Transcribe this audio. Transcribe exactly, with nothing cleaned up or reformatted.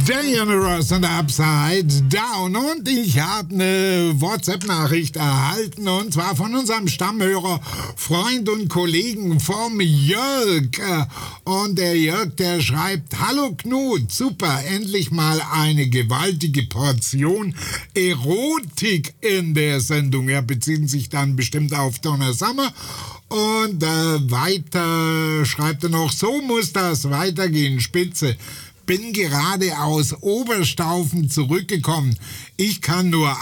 Generous and Upside Down. Und ich habe eine WhatsApp-Nachricht erhalten, und zwar von unserem Stammhörer, Freund und Kollegen vom Jörg. Und der Jörg, der schreibt: Hallo Knut, super, endlich mal eine gewaltige Portion Erotik in der Sendung. Er bezieht sich dann bestimmt auf Donna Summer. Und äh, weiter schreibt er noch: So muss das weitergehen, spitze. Bin gerade aus Oberstaufen zurückgekommen. Ich kann nur